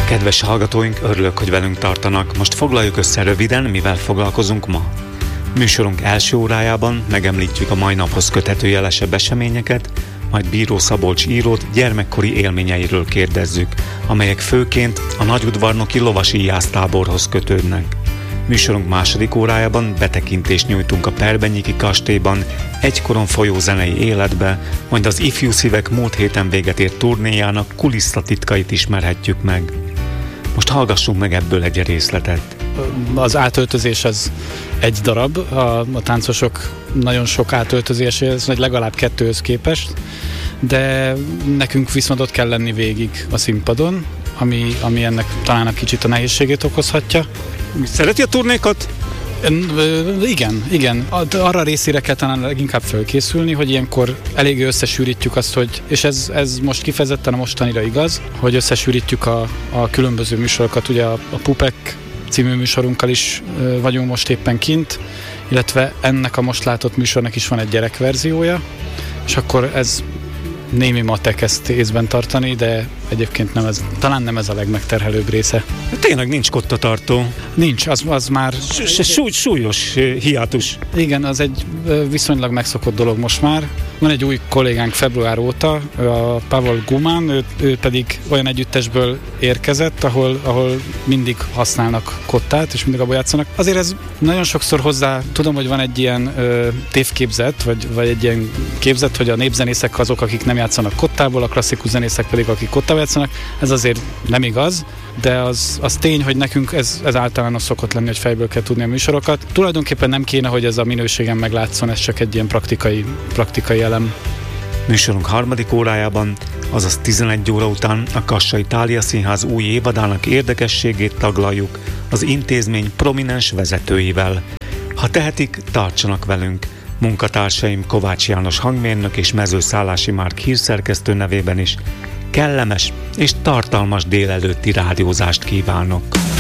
Kedves hallgatóink, örülök, hogy velünk tartanak. Most foglaljuk össze röviden, mivel foglalkozunk ma. Műsorunk első órájában megemlítjük a mai naphoz köthető jelesebb eseményeket, majd Bíró Szabolcs írót gyermekkori élményeiről kérdezzük, amelyek főként a nagyudvarnoki lovasíjásztáborhoz kötődnek. Műsorunk második órájában betekintést nyújtunk a Perbenyiki kastélyban egykoron folyó zenei életbe, majd az Ifjú Szívek múlt héten véget ért turnéjának kulisszatitkait ismerhetjük meg. Most hallgassunk meg ebből egy részletet. Az átöltözés az egy darab, a táncosok nagyon sok átöltözéshez, vagy legalább 2-höz képest, de nekünk viszont ott kell lenni végig a színpadon, ami ennek talán egy kicsit a nehézségét okozhatja. Szereti a turnékat? Igen. Arra részére kell talán leginkább felkészülni, hogy ilyenkor eléggé összesűrítjük azt, hogy, és ez most kifejezetten a mostanira igaz, hogy összesűrítjük a különböző műsorokat. Ugye a Pupek című műsorunkkal is vagyunk most éppen kint, illetve ennek a most látott műsornak is van egy gyerekverziója, és akkor ez némi matek ezt észben tartani, de egyébként talán nem ez a legmegterhelőbb része. Tényleg nincs kottatartó. Nincs, az már... Súlyos hiátus. Igen, az egy viszonylag megszokott dolog most már. Van egy új kollégánk február óta, a Pavel Guman, ő pedig olyan együttesből érkezett, ahol mindig használnak kottát, és mindig abból játszanak. Azért ez nagyon sokszor hozzá, tudom, hogy van egy ilyen tévképzet, vagy egy ilyen képzet, hogy a népzenészek azok, akik nem játszanak kottából, a klasszikus zenészek pedig, akik kottából játszanak. Ez azért nem igaz, de az tény, hogy nekünk ez általános szokott lenni, hogy fejből kell tudni a műsorokat. Tulajdonképpen nem kéne, hogy ez a minőségen meglátszon, ez csak egy ilyen praktikai elem. Műsorunk harmadik órájában, azaz 11 óra után a Kassai Thália Színház új évadának érdekességét taglaljuk az intézmény prominens vezetőivel. Ha tehetik, tartsanak velünk. Munkatársaim Kovács János hangmérnök és Mezőszállási Márk hírszerkesztő nevében is kellemes és tartalmas délelőtti rádiózást kívánok.